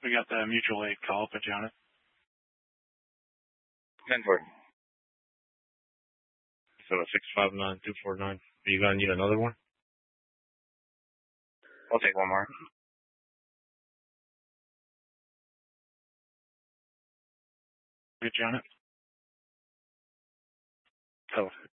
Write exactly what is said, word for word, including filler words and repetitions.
We got the mutual aid call. Put you on it. ten four. So six five nine two four nine. Are you gonna need another one? I'll take one more. Get you on it. Oh.